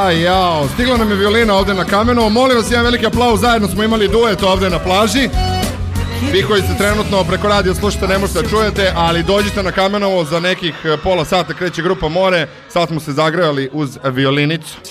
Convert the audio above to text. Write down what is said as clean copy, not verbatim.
jao. Stigla nam je violina ovde na Kamenovo. Molim vas, jedan veliki aplauz. Zajedno smo imali duet ovde na plaži. Vi koji ste trenutno preko radija slušate, ne možete da čujete, ali dođite na Kamenovo za nekih pola sata kreće grupa More. Sad smo se zagrejali uz violinicu.